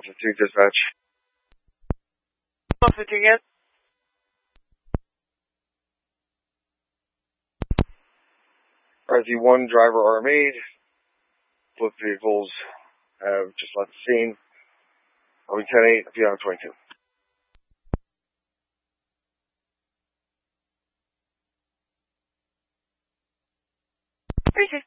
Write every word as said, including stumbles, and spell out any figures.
Alpha two dispatch. Alpha two again. R Z one driver R M eight. Both vehicles have just left the scene. I'll be ten eight, P M twenty-two. Three six.